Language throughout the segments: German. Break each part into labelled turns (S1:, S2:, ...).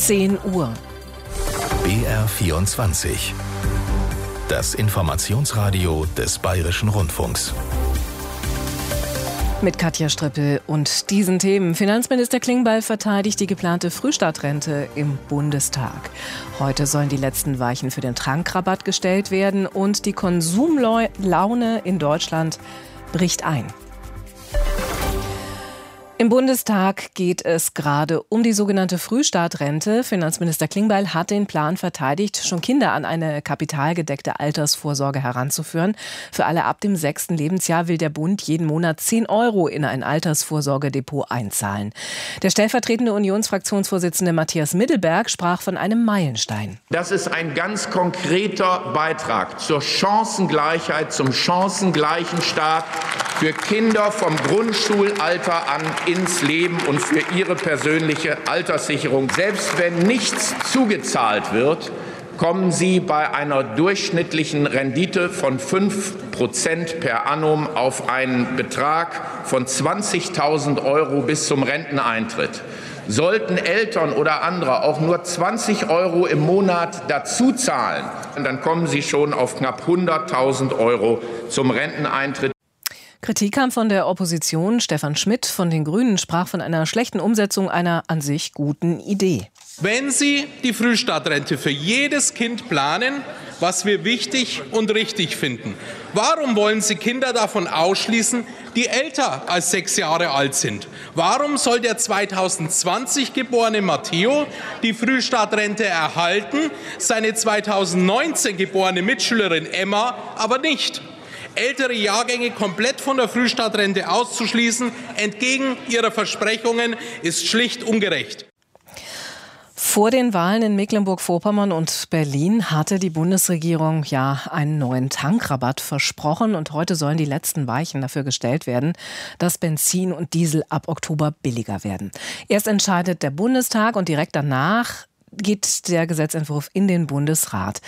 S1: 10 Uhr.
S2: BR24. Das Informationsradio des Bayerischen Rundfunks.
S1: Mit Katja Strippel und diesen Themen. Finanzminister Klingbeil verteidigt die geplante Frühstartrente im Bundestag. Heute sollen die letzten Weichen für den Tankrabatt gestellt werden und die Konsumlaune in Deutschland bricht ein. Im Bundestag geht es gerade um die sogenannte Frühstartrente. Finanzminister Klingbeil hat den Plan verteidigt, schon Kinder an eine kapitalgedeckte Altersvorsorge heranzuführen. Für alle ab dem 6. Lebensjahr will der Bund jeden Monat 10 € in ein Altersvorsorgedepot einzahlen. Der stellvertretende Unionsfraktionsvorsitzende Matthias Middelberg sprach von einem Meilenstein.
S3: Das ist ein ganz konkreter Beitrag zur Chancengleichheit, zum chancengleichen Start für Kinder vom Grundschulalter an ins Leben und für ihre persönliche Alterssicherung. Selbst wenn nichts zugezahlt wird, kommen sie bei einer durchschnittlichen Rendite von 5% per annum auf einen Betrag von 20.000 € bis zum Renteneintritt. Sollten Eltern oder andere auch nur 20 € im Monat dazu zahlen, dann kommen sie schon auf knapp 100.000 € zum Renteneintritt.
S1: Kritik kam von der Opposition. Stefan Schmidt von den Grünen sprach von einer schlechten Umsetzung einer an sich guten Idee.
S4: Wenn Sie die Frühstartrente für jedes Kind planen, was wir wichtig und richtig finden, warum wollen Sie Kinder davon ausschließen, die älter als 6 Jahre alt sind? Warum soll der 2020 geborene Matteo die Frühstartrente erhalten, seine 2019 geborene Mitschülerin Emma aber nicht? Ältere Jahrgänge komplett von der Frühstartrente auszuschließen, entgegen ihrer Versprechungen, ist schlicht ungerecht.
S1: Vor den Wahlen in Mecklenburg-Vorpommern und Berlin hatte die Bundesregierung einen neuen Tankrabatt versprochen. Und heute sollen die letzten Weichen dafür gestellt werden, dass Benzin und Diesel ab Oktober billiger werden. Erst entscheidet der Bundestag und direkt danach geht der Gesetzentwurf in den Bundesrat.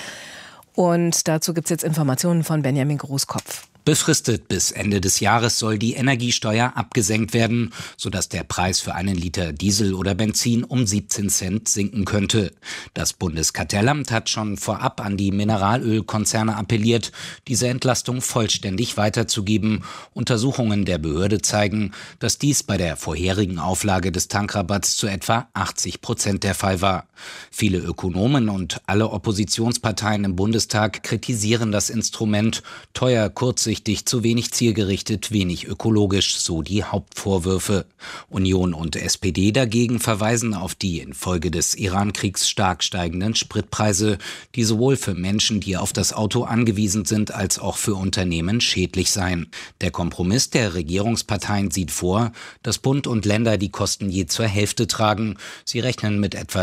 S1: Und dazu gibt es jetzt Informationen von Benjamin Großkopf.
S5: Befristet bis Ende des Jahres soll die Energiesteuer abgesenkt werden, sodass der Preis für einen Liter Diesel oder Benzin um 17 Cent sinken könnte. Das Bundeskartellamt hat schon vorab an die Mineralölkonzerne appelliert, diese Entlastung vollständig weiterzugeben. Untersuchungen der Behörde zeigen, dass dies bei der vorherigen Auflage des Tankrabatts zu etwa 80% der Fall war. Viele Ökonomen und alle Oppositionsparteien im Bundestag kritisieren das Instrument. Teuer, kurzsichtig, zu wenig zielgerichtet, wenig ökologisch, so die Hauptvorwürfe. Union und SPD dagegen verweisen auf die infolge des Iran-Kriegs stark steigenden Spritpreise, die sowohl für Menschen, die auf das Auto angewiesen sind, als auch für Unternehmen schädlich seien. Der Kompromiss der Regierungsparteien sieht vor, dass Bund und Länder die Kosten je zur Hälfte tragen. Sie rechnen mit etwa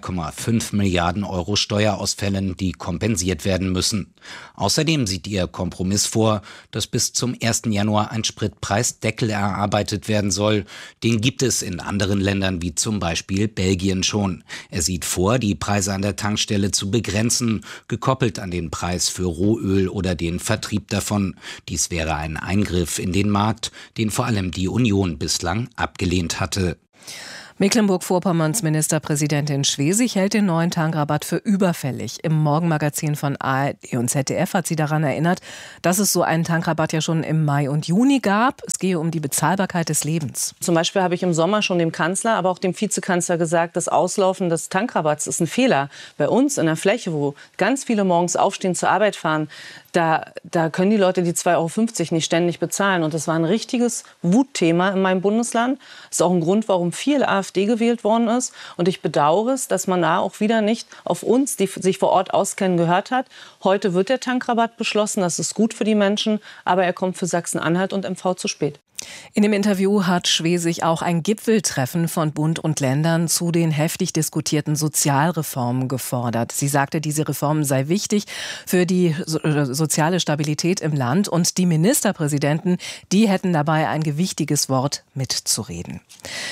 S5: 2,5 Milliarden € Steuerausfällen, die kompensiert werden müssen. Außerdem sieht ihr Kompromiss vor, dass bis zum 1. Januar ein Spritpreisdeckel erarbeitet werden soll. Den gibt es in anderen Ländern wie zum Beispiel Belgien schon. Er sieht vor, die Preise an der Tankstelle zu begrenzen, gekoppelt an den Preis für Rohöl oder den Vertrieb davon. Dies wäre ein Eingriff in den Markt, den vor allem die Union bislang abgelehnt hatte.
S1: Mecklenburg-Vorpommerns Ministerpräsidentin Schwesig hält den neuen Tankrabatt für überfällig. Im Morgenmagazin von ARD und ZDF hat sie daran erinnert, dass es so einen Tankrabatt ja schon im Mai und Juni gab. Es gehe um die Bezahlbarkeit des Lebens.
S6: Zum Beispiel habe ich im Sommer schon dem Kanzler, aber auch dem Vizekanzler gesagt, das Auslaufen des Tankrabatts ist ein Fehler. Bei uns in der Fläche, wo ganz viele morgens aufstehen, zur Arbeit fahren, da können die Leute die 2,50 € nicht ständig bezahlen. Und das war ein richtiges Wutthema in meinem Bundesland. Das ist auch ein Grund, warum viel AfD gewählt worden ist. Und ich bedauere es, dass man da auch wieder nicht auf uns, die sich vor Ort auskennen, gehört hat. Heute wird der Tankrabatt beschlossen. Das ist gut für die Menschen. Aber er kommt für Sachsen-Anhalt und MV zu spät.
S1: In dem Interview hat Schwesig auch ein Gipfeltreffen von Bund und Ländern zu den heftig diskutierten Sozialreformen gefordert. Sie sagte, diese Reform sei wichtig für die soziale Stabilität im Land und die Ministerpräsidenten, die hätten dabei ein gewichtiges Wort mitzureden.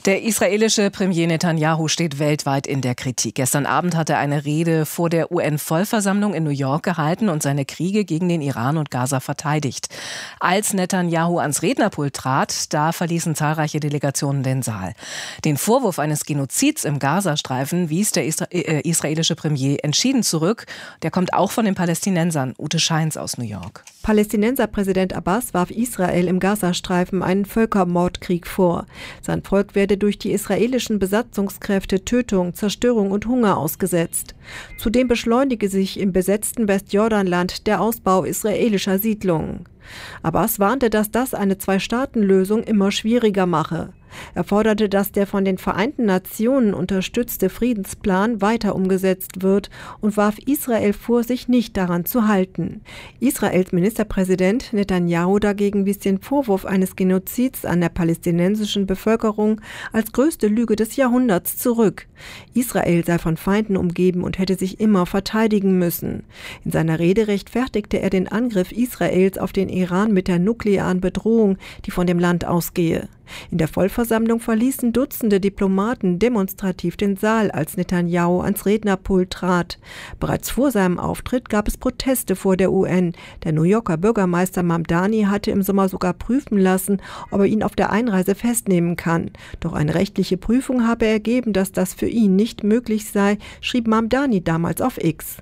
S1: Der israelische Premier Netanyahu steht weltweit in der Kritik. Gestern Abend hat er eine Rede vor der UN-Vollversammlung in New York gehalten und seine Kriege gegen den Iran und Gaza verteidigt. Als Netanyahu ans Rednerpult trat, da verließen zahlreiche Delegationen den Saal. Den Vorwurf eines Genozids im Gazastreifen wies der israelische Premier entschieden zurück. Der kommt auch von den Palästinensern. Ute Scheins aus New York.
S7: Palästinenserpräsident Abbas warf Israel im Gazastreifen einen Völkermordkrieg vor. Sein Volk werde durch die israelischen Besatzungskräfte Tötung, Zerstörung und Hunger ausgesetzt. Zudem beschleunige sich im besetzten Westjordanland der Ausbau israelischer Siedlungen. Abbas warnte, dass das eine Zwei-Staaten-Lösung immer schwieriger mache. Er forderte, dass der von den Vereinten Nationen unterstützte Friedensplan weiter umgesetzt wird und warf Israel vor, sich nicht daran zu halten. Israels Ministerpräsident Netanyahu dagegen wies den Vorwurf eines Genozids an der palästinensischen Bevölkerung als größte Lüge des Jahrhunderts zurück. Israel sei von Feinden umgeben und hätte sich immer verteidigen müssen. In seiner Rede rechtfertigte er den Angriff Israels auf den Iran mit der nuklearen Bedrohung, die von dem Land ausgehe. In der Vollversammlung verließen Dutzende Diplomaten demonstrativ den Saal, als Netanyahu ans Rednerpult trat. Bereits vor seinem Auftritt gab es Proteste vor der UN. Der New Yorker Bürgermeister Mamdani hatte im Sommer sogar prüfen lassen, ob er ihn auf der Einreise festnehmen kann. Doch eine rechtliche Prüfung habe ergeben, dass das für ihn nicht möglich sei, schrieb Mamdani damals auf X.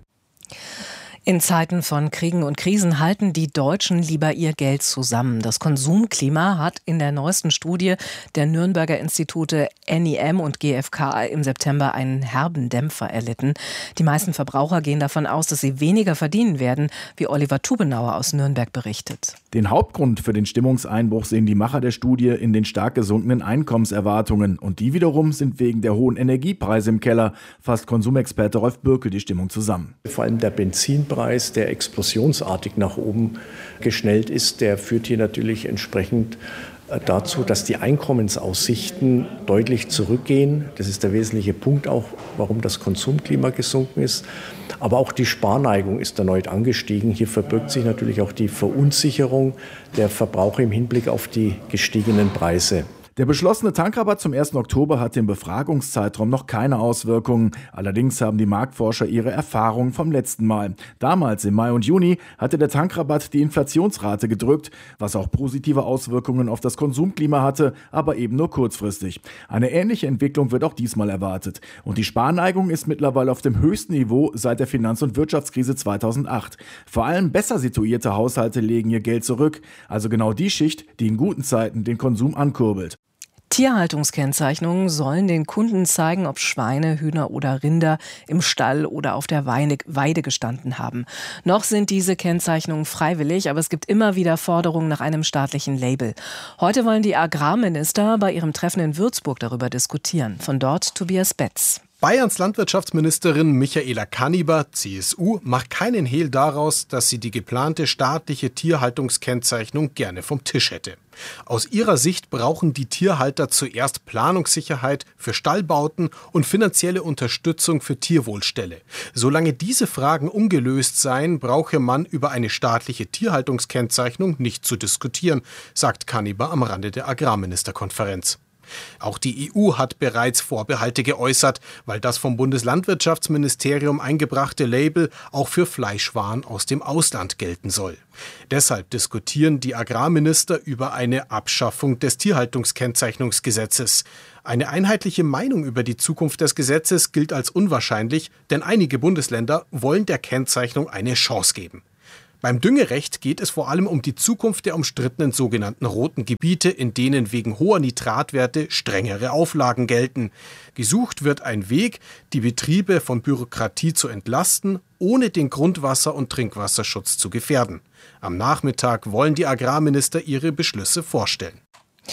S1: In Zeiten von Kriegen und Krisen halten die Deutschen lieber ihr Geld zusammen. Das Konsumklima hat in der neuesten Studie der Nürnberger Institute NIM und GfK im September einen herben Dämpfer erlitten. Die meisten Verbraucher gehen davon aus, dass sie weniger verdienen werden, wie Oliver Tubenauer aus Nürnberg berichtet.
S8: Den Hauptgrund für den Stimmungseinbruch sehen die Macher der Studie in den stark gesunkenen Einkommenserwartungen. Und die wiederum sind wegen der hohen Energiepreise im Keller, fasst Konsumexperte Rolf Bürkel die Stimmung zusammen.
S9: Vor allem der Benzinpreis, der explosionsartig nach oben geschnellt ist, der führt hier natürlich entsprechend dazu, dass die Einkommensaussichten deutlich zurückgehen. Das ist der wesentliche Punkt auch, warum das Konsumklima gesunken ist. Aber auch die Sparneigung ist erneut angestiegen. Hier verbirgt sich natürlich auch die Verunsicherung der Verbraucher im Hinblick auf die gestiegenen Preise.
S8: Der beschlossene Tankrabatt zum 1. Oktober hatte im Befragungszeitraum noch keine Auswirkungen. Allerdings haben die Marktforscher ihre Erfahrungen vom letzten Mal. Damals im Mai und Juni hatte der Tankrabatt die Inflationsrate gedrückt, was auch positive Auswirkungen auf das Konsumklima hatte, aber eben nur kurzfristig. Eine ähnliche Entwicklung wird auch diesmal erwartet. Und die Sparneigung ist mittlerweile auf dem höchsten Niveau seit der Finanz- und Wirtschaftskrise 2008. Vor allem besser situierte Haushalte legen ihr Geld zurück, also genau die Schicht, die in guten Zeiten den Konsum ankurbelt.
S1: Tierhaltungskennzeichnungen sollen den Kunden zeigen, ob Schweine, Hühner oder Rinder im Stall oder auf der Weide gestanden haben. Noch sind diese Kennzeichnungen freiwillig, aber es gibt immer wieder Forderungen nach einem staatlichen Label. Heute wollen die Agrarminister bei ihrem Treffen in Würzburg darüber diskutieren. Von dort Tobias Betz.
S10: Bayerns Landwirtschaftsministerin Michaela Kanniber, CSU, macht keinen Hehl daraus, dass sie die geplante staatliche Tierhaltungskennzeichnung gerne vom Tisch hätte. Aus ihrer Sicht brauchen die Tierhalter zuerst Planungssicherheit für Stallbauten und finanzielle Unterstützung für Tierwohlställe. Solange diese Fragen ungelöst seien, brauche man über eine staatliche Tierhaltungskennzeichnung nicht zu diskutieren, sagt Kanniber am Rande der Agrarministerkonferenz. Auch die EU hat bereits Vorbehalte geäußert, weil das vom Bundeslandwirtschaftsministerium eingebrachte Label auch für Fleischwaren aus dem Ausland gelten soll. Deshalb diskutieren die Agrarminister über eine Abschaffung des Tierhaltungskennzeichnungsgesetzes. Eine einheitliche Meinung über die Zukunft des Gesetzes gilt als unwahrscheinlich, denn einige Bundesländer wollen der Kennzeichnung eine Chance geben. Beim Düngerecht geht es vor allem um die Zukunft der umstrittenen sogenannten roten Gebiete, in denen wegen hoher Nitratwerte strengere Auflagen gelten. Gesucht wird ein Weg, die Betriebe von Bürokratie zu entlasten, ohne den Grundwasser- und Trinkwasserschutz zu gefährden. Am Nachmittag wollen die Agrarminister ihre Beschlüsse vorstellen.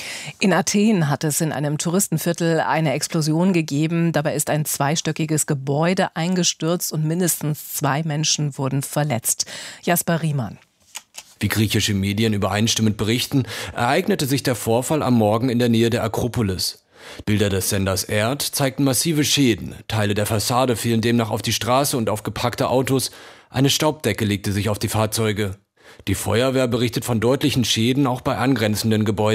S1: In Athen hat es in einem Touristenviertel eine Explosion gegeben. Dabei ist ein zweistöckiges Gebäude eingestürzt und mindestens 2 Menschen wurden verletzt. Jasper Riemann.
S11: Wie griechische Medien übereinstimmend berichten, ereignete sich der Vorfall am Morgen in der Nähe der Akropolis. Bilder des Senders ERD zeigten massive Schäden. Teile der Fassade fielen demnach auf die Straße und auf geparkte Autos. Eine Staubdecke legte sich auf die Fahrzeuge. Die Feuerwehr berichtet von deutlichen Schäden auch bei angrenzenden Gebäuden.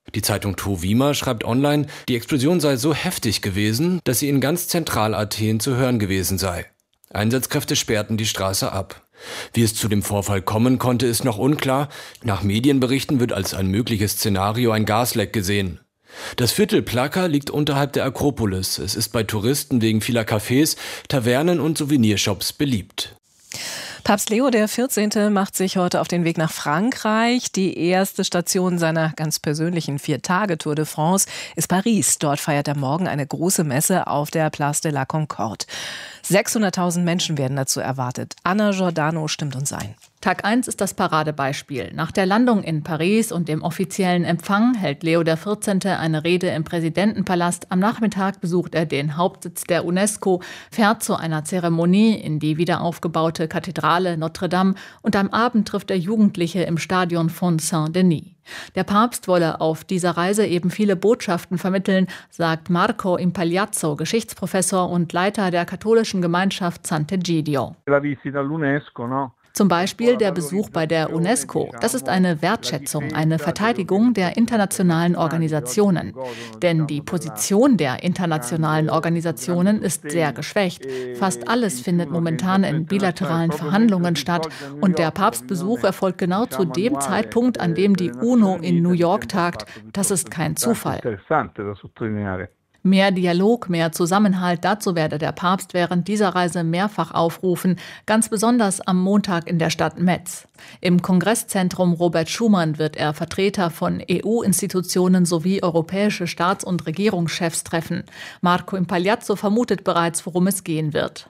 S11: Die Zeitung Trovima schreibt online, die Explosion sei so heftig gewesen, dass sie in ganz Zentral-Athen zu hören gewesen sei. Einsatzkräfte sperrten die Straße ab. Wie es zu dem Vorfall kommen konnte, ist noch unklar. Nach Medienberichten wird als ein mögliches Szenario ein Gasleck gesehen. Das Viertel Plaka liegt unterhalb der Akropolis. Es ist bei Touristen wegen vieler Cafés, Tavernen und Souvenirshops beliebt.
S1: Papst Leo XIV. Macht sich heute auf den Weg nach Frankreich. Die erste Station seiner ganz persönlichen 4-Tage-Tour de France ist Paris. Dort feiert er morgen eine große Messe auf der Place de la Concorde. 600.000 Menschen werden dazu erwartet. Anna Giordano stimmt uns ein.
S12: Tag 1 ist das Paradebeispiel. Nach der Landung in Paris und dem offiziellen Empfang hält Leo XIV. Eine Rede im Präsidentenpalast. Am Nachmittag besucht er den Hauptsitz der UNESCO, fährt zu einer Zeremonie in die wiederaufgebaute Kathedrale Notre-Dame und am Abend trifft er Jugendliche im Stadion von Saint-Denis. Der Papst wolle auf dieser Reise eben viele Botschaften vermitteln, sagt Marco Impagliazzo, Geschichtsprofessor und Leiter der katholischen Gemeinschaft Sant'Egidio. Zum Beispiel der Besuch bei der UNESCO. Das ist eine Wertschätzung, eine Verteidigung der internationalen Organisationen. Denn die Position der internationalen Organisationen ist sehr geschwächt. Fast alles findet momentan in bilateralen Verhandlungen statt. Und der Papstbesuch erfolgt genau zu dem Zeitpunkt, an dem die UNO in New York tagt. Das ist kein Zufall. Mehr Dialog, mehr Zusammenhalt, dazu werde der Papst während dieser Reise mehrfach aufrufen, ganz besonders am Montag in der Stadt Metz. Im Kongresszentrum Robert Schuman wird er Vertreter von EU-Institutionen sowie europäische Staats- und Regierungschefs treffen. Marco Impagliazzo vermutet bereits, worum es gehen wird.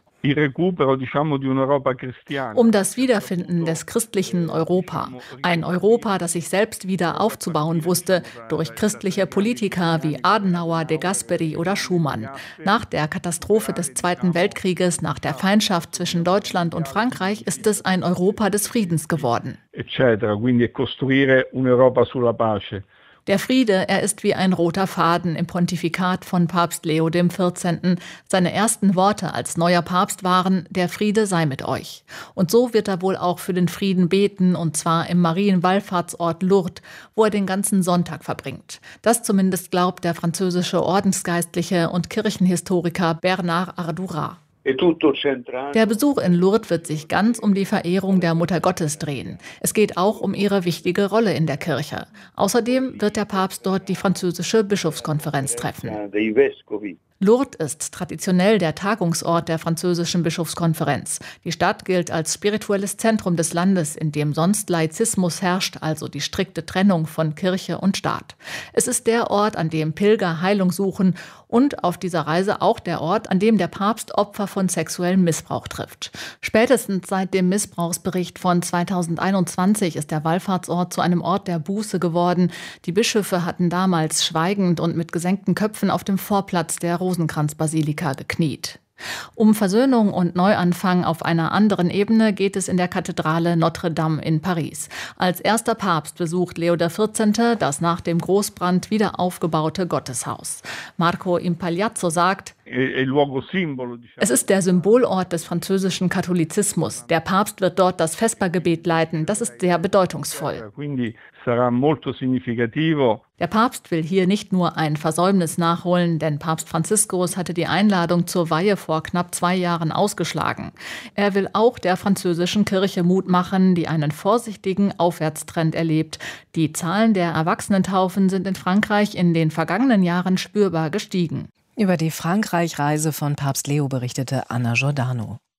S12: Um das Wiederfinden des christlichen Europa. Ein Europa, das sich selbst wieder aufzubauen wusste, durch christliche Politiker wie Adenauer, De Gasperi oder Schumann. Nach der Katastrophe des Zweiten Weltkrieges, nach der Feindschaft zwischen Deutschland und Frankreich, ist es ein Europa des Friedens geworden. Der Friede, er ist wie ein roter Faden im Pontifikat von Papst Leo XIV. Seine ersten Worte als neuer Papst waren: Der Friede sei mit euch. Und so wird er wohl auch für den Frieden beten, und zwar im Marienwallfahrtsort Lourdes, wo er den ganzen Sonntag verbringt. Das zumindest glaubt der französische Ordensgeistliche und Kirchenhistoriker Bernard Ardurat. Der Besuch in Lourdes wird sich ganz um die Verehrung der Mutter Gottes drehen. Es geht auch um ihre wichtige Rolle in der Kirche. Außerdem wird der Papst dort die französische Bischofskonferenz treffen. Lourdes ist traditionell der Tagungsort der französischen Bischofskonferenz. Die Stadt gilt als spirituelles Zentrum des Landes, in dem sonst Laizismus herrscht, also die strikte Trennung von Kirche und Staat. Es ist der Ort, an dem Pilger Heilung suchen und auf dieser Reise auch der Ort, an dem der Papst Opfer von sexuellem Missbrauch trifft. Spätestens seit dem Missbrauchsbericht von 2021 ist der Wallfahrtsort zu einem Ort der Buße geworden. Die Bischöfe hatten damals schweigend und mit gesenkten Köpfen auf dem Vorplatz der Rosenkranzbasilika gekniet. Um Versöhnung und Neuanfang auf einer anderen Ebene geht es in der Kathedrale Notre-Dame in Paris. Als erster Papst besucht Leo XIV. Das nach dem Großbrand wieder aufgebaute Gotteshaus. Marco Impagliazzo sagt: Es ist der Symbolort des französischen Katholizismus. Der Papst wird dort das Vespergebet leiten. Das ist sehr bedeutungsvoll. Der Papst will hier nicht nur ein Versäumnis nachholen, denn Papst Franziskus hatte die Einladung zur Weihe vor knapp 2 Jahren ausgeschlagen. Er will auch der französischen Kirche Mut machen, die einen vorsichtigen Aufwärtstrend erlebt. Die Zahlen der Erwachsenentaufen sind in Frankreich in den vergangenen Jahren spürbar gestiegen.
S1: Über die Frankreich-Reise von Papst Leo berichtete Anna Giordano.